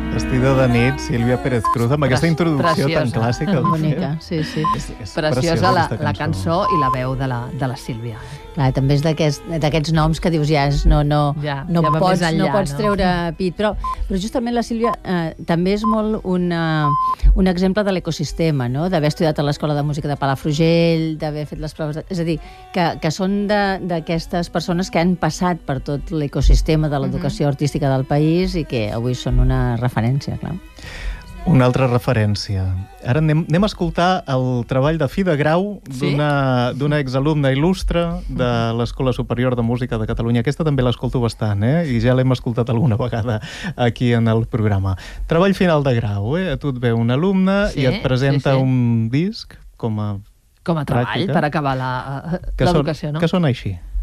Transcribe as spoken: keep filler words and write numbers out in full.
Vestida de nit, Sílvia Pérez Cruz, amb aquesta introducció tan clàssica. Bonica, sí, sí. És, és preciosa la, aquesta la cançó i la veu de la, de la Sílvia. Clar, també és d'aquests noms que dius ja, no, no, ja, no, ja pots, enllà, no pots no? treure pit, però, però justament la Sílvia eh, també és molt una, un exemple de l'ecosistema, no? D'haver estudiat a l'Escola de Música de Palafrugell, d'haver fet les proves... De... És a dir, que, que són d'aquestes persones que han passat per tot l'ecosistema de l'educació uh-huh. artística del país i que avui són una referència, clar. Una altra referència. Ara anem, anem a escoltar el treball de fi de grau d'una sí? exalumna il·lustre de l'Escola Superior de Música de Catalunya. Aquesta també l'escolto bastant, eh? I ja l'hem escoltat alguna vegada aquí en el programa. Treball final de grau, eh? A tu et ve un alumne sí, i et presenta sí, sí. un disc com a com a treball pràctica, per acabar l'educació, no? Que sona així.